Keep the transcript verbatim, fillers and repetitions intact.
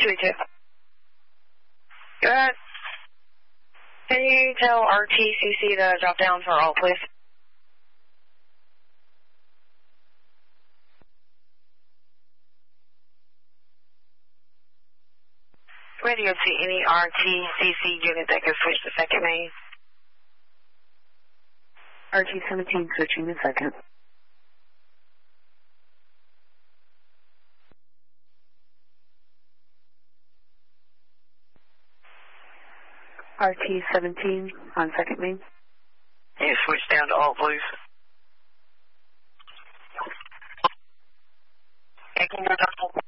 two eight two. Go ahead. Can you tell R T C C to drop down for all, please? Radio to any R T C C unit that can switch to second main. R T seventeen switching to second. R T seventeen on second main. Yeah, switch down to alt, please. Yeah, can you go down?